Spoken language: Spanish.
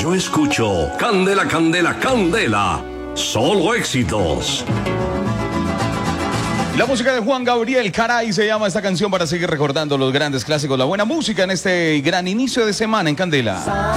yo escucho Candela, Candela, Candela. Solo éxitos. La música de Juan Gabriel, Caray, se llama esta canción para seguir recordando los grandes clásicos, la buena música en este gran inicio de semana en Candela.